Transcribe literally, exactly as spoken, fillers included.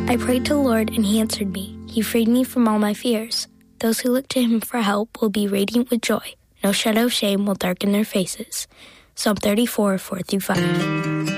I prayed to the Lord, and he answered me. He freed me from all my fears. Those who look to him for help will be radiant with joy. No shadow of shame will darken their faces. Psalm thirty-four, four through five.